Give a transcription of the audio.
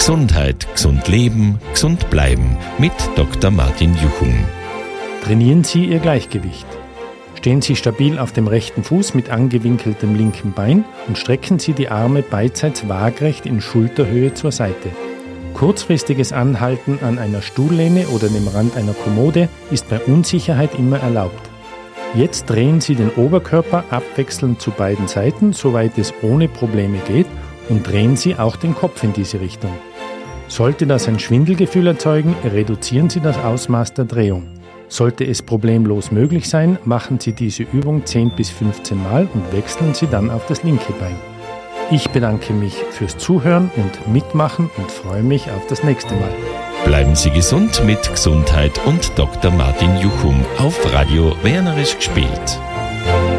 Gesundheit, gesund leben, gesund bleiben mit Dr. Martin Juchum. Trainieren Sie Ihr Gleichgewicht. Stehen Sie stabil auf dem rechten Fuß mit angewinkeltem linken Bein und strecken Sie die Arme beidseits waagrecht in Schulterhöhe zur Seite. Kurzfristiges Anhalten an einer Stuhllehne oder dem Rand einer Kommode ist bei Unsicherheit immer erlaubt. Jetzt drehen Sie den Oberkörper abwechselnd zu beiden Seiten, soweit es ohne Probleme geht, und drehen Sie auch den Kopf in diese Richtung. Sollte das ein Schwindelgefühl erzeugen, reduzieren Sie das Ausmaß der Drehung. Sollte es problemlos möglich sein, machen Sie diese Übung 10 bis 15 Mal und wechseln Sie dann auf das linke Bein. Ich bedanke mich fürs Zuhören und Mitmachen und freue mich auf das nächste Mal. Bleiben Sie gesund mit Gesundheit und Dr. Martin Juchum auf Radio Wernerisch gespielt.